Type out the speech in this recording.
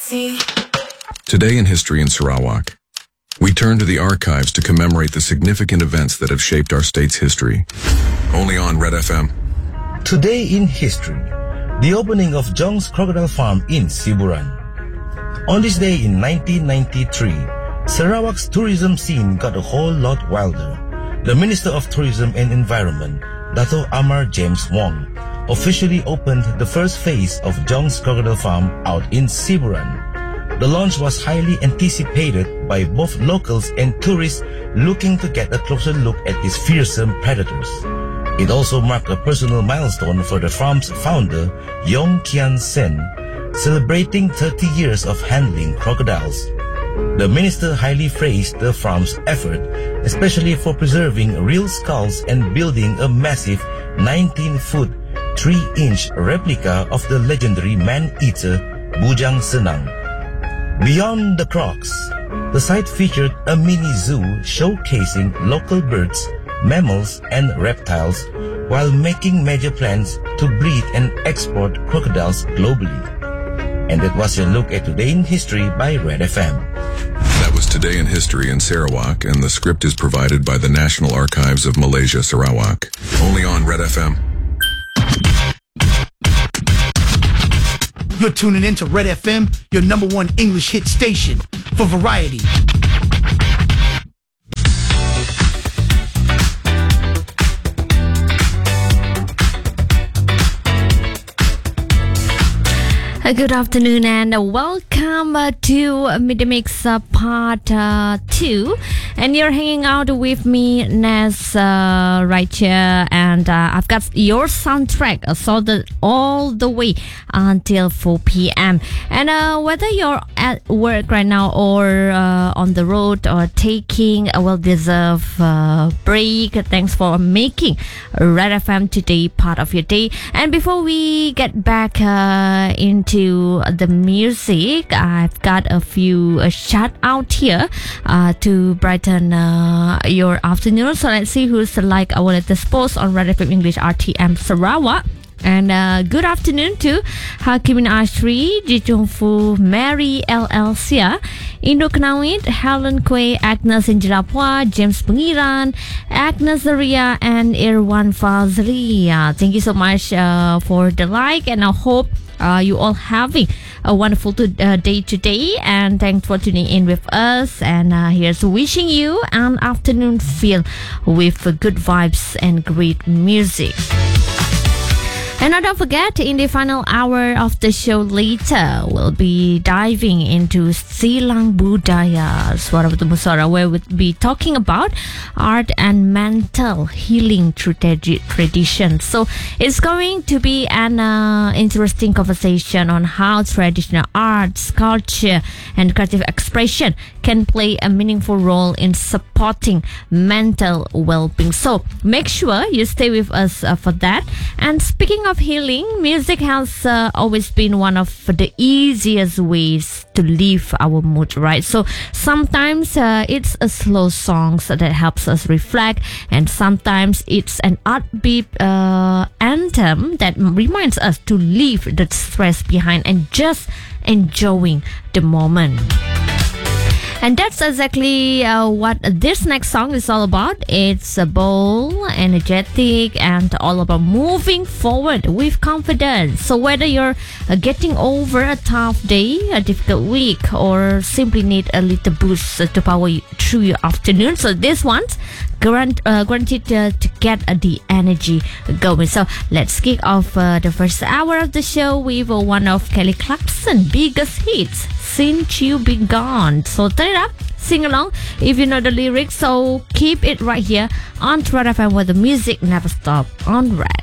Today in History in Sarawak, we turn to the archives to commemorate the significant events that have shaped our state's history. Only on Red FM. Today in History, the opening of Jong's Crocodile Farm in Siburan. On this day in 1993, Sarawak's tourism scene got a whole lot wilder. The Minister of Tourism and Environment, Dato' Amar James Wong, officially opened the first phase of Jong's Crocodile Farm out in Siburan. The launch was highly anticipated by both locals and tourists looking to get a closer look at these fearsome predators. It also marked a personal milestone for the farm's founder, Yong Kian Sen, celebrating 30 years of handling crocodiles. The minister highly praised the farm's effort, especially for preserving real skulls and building a massive 19-foot, 3-inch replica of the legendary man-eater Bujang Senang. Beyond the crocs, the site featured a mini zoo showcasing local birds, mammals, and reptiles while making major plans to breed and export crocodiles globally. And that was your look at Today in History by Red FM. That was Today in History in Sarawak, and the script is provided by the National Archives of Malaysia, Sarawak. Only on Red FM. You're tuning in to Red FM, your number one English hit station for variety. Good afternoon and welcome to Midday Mix Part 2. And you're hanging out with me, Naz, right here. And I've got your soundtrack sorted all the way until 4 p.m. And whether you're at work right now or on the road or taking a well-deserved break, thanks for making Red FM today part of your day. And before we get back into the music, I've got a few shout out here to brighten your afternoon. So let's see who's like our latest post on Red FM English RTM Sarawak. And good afternoon to Hakimin Ashri, Jijung Fu, Mary LL Sia, Indo Knawit, Helen Kwe, Agnes Injilapwa, James Pengiran, Agnes Zaria, and Irwan Fazria. Thank you so much for the like, and I hope you all having a wonderful day today, and thanks for tuning in with us. And here's wishing you an afternoon filled with good vibes and great music. And don't forget, in the final hour of the show later, we'll be diving into Silang Budaya, Suara Betul Musara, where we'll be talking about art and mental healing through tradition. So it's going to be an interesting conversation on how traditional arts, culture, and creative expression can play a meaningful role in supporting mental well-being. So make sure you stay with us for that. And speaking of healing, music has always been one of the easiest ways to lift our mood, right? So sometimes it's a slow song that helps us reflect, and sometimes it's an upbeat anthem that reminds us to leave the stress behind and just enjoying the moment. And that's exactly what this next song is all about. It's bold, energetic, and all about moving forward with confidence. So whether you're getting over a tough day, a difficult week, or simply need a little boost to power you through your afternoon, so this one's guaranteed to get the energy going. So let's kick off the first hour of the show with one of Kelly Clarkson's biggest hits, Since You Be Gone. So turn it up, sing along if you know the lyrics. So keep it right here on Red FM, where the music never stops on Red.